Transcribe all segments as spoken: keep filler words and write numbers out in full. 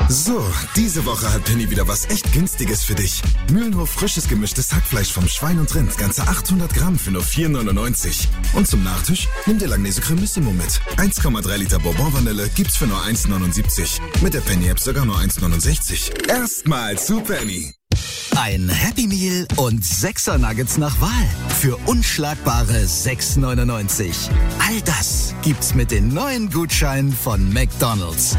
So, diese Woche hat Penny wieder was echt Günstiges für dich. Mühlenhof frisches gemischtes Hackfleisch vom Schwein und Rind, ganze achthundert Gramm für nur vier neunundneunzig. Und zum Nachtisch nimm dir Langnese Cremissimo mit. eins Komma drei Liter Bourbon-Vanille gibt's für nur eins neunundsiebzig. Mit der Penny-App sogar nur eins neunundsechzig. Erstmal zu Penny. Ein Happy Meal und sechser Nuggets nach Wahl für unschlagbare sechs neunundneunzig. All das gibt's mit den neuen Gutscheinen von McDonald's.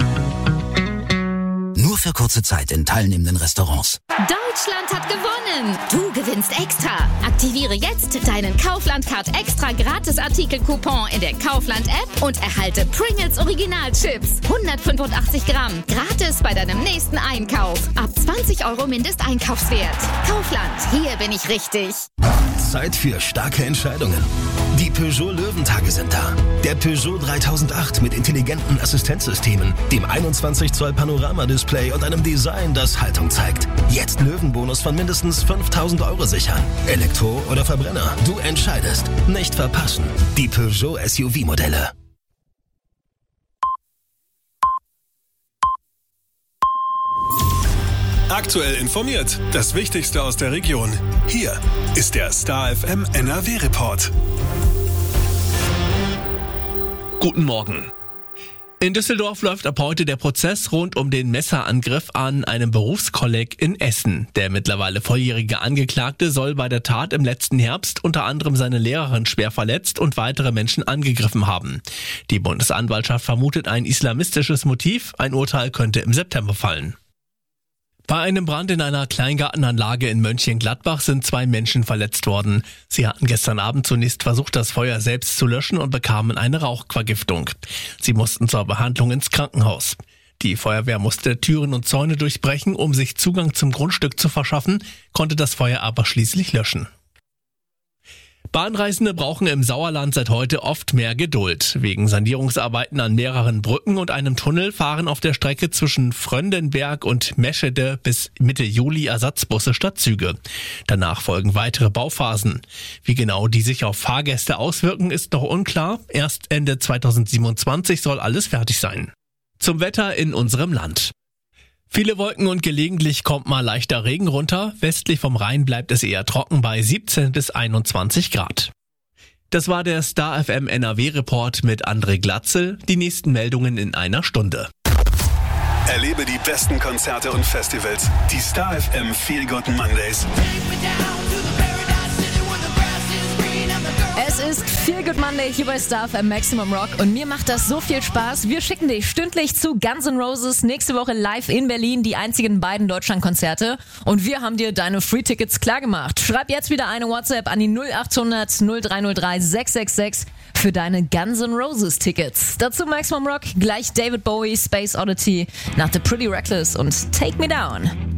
Nur für kurze Zeit in teilnehmenden Restaurants. Deutschland hat gewonnen! Du gewinnst extra! Aktiviere jetzt deinen Kaufland-Card extra Gratis-Artikel-Coupon in der Kaufland-App und erhalte Pringles Original-Chips. hundertfünfundachtzig Gramm. Gratis bei deinem nächsten Einkauf. Ab zwanzig Euro Mindesteinkaufswert. Kaufland, hier bin ich richtig. Zeit für starke Entscheidungen. Die Peugeot Löwentage sind da. Der Peugeot dreitausendacht mit intelligenten Assistenzsystemen, dem einundzwanzig Zoll Panorama-Display und einem Design, das Haltung zeigt. Jetzt Löwenbonus von mindestens fünftausend Euro sichern. Elektro oder Verbrenner, du entscheidest. Nicht verpassen. Die Peugeot S U V-Modelle. Aktuell informiert. Das Wichtigste aus der Region. Hier ist der Star F M N R W-Report. Guten Morgen. In Düsseldorf läuft ab heute der Prozess rund um den Messerangriff an einem Berufskolleg in Essen. Der mittlerweile volljährige Angeklagte soll bei der Tat im letzten Herbst unter anderem seine Lehrerin schwer verletzt und weitere Menschen angegriffen haben. Die Bundesanwaltschaft vermutet ein islamistisches Motiv. Ein Urteil könnte im September fallen. Bei einem Brand in einer Kleingartenanlage in Mönchengladbach sind zwei Menschen verletzt worden. Sie hatten gestern Abend zunächst versucht, das Feuer selbst zu löschen und bekamen eine Rauchvergiftung. Sie mussten zur Behandlung ins Krankenhaus. Die Feuerwehr musste Türen und Zäune durchbrechen, um sich Zugang zum Grundstück zu verschaffen, konnte das Feuer aber schließlich löschen. Bahnreisende brauchen im Sauerland seit heute oft mehr Geduld. Wegen Sanierungsarbeiten an mehreren Brücken und einem Tunnel fahren auf der Strecke zwischen Fröndenberg und Meschede bis Mitte Juli Ersatzbusse statt Züge. Danach folgen weitere Bauphasen. Wie genau die sich auf Fahrgäste auswirken, ist noch unklar. Erst Ende zweitausendsiebenundzwanzig soll alles fertig sein. Zum Wetter in unserem Land. Viele Wolken und gelegentlich kommt mal leichter Regen runter. Westlich vom Rhein bleibt es eher trocken bei siebzehn bis einundzwanzig Grad. Das war der Star F M N R W-Report mit André Glatzel. Die nächsten Meldungen in einer Stunde. Erlebe die besten Konzerte und Festivals. Die Star F M Feel Good Mondays. Es ist Feel Good Monday hier bei Star F M Maximum Rock und mir macht das so viel Spaß. Wir schicken dich stündlich zu Guns N' Roses nächste Woche live in Berlin, die einzigen beiden Deutschlandkonzerte. Und wir haben dir deine Free-Tickets klargemacht. Schreib jetzt wieder eine WhatsApp an die null achthundert null drei null drei sechs sechs sechs für deine Guns N' Roses Tickets. Dazu Maximum Rock, gleich David Bowie, Space Oddity, nach The Pretty Reckless und Take Me Down.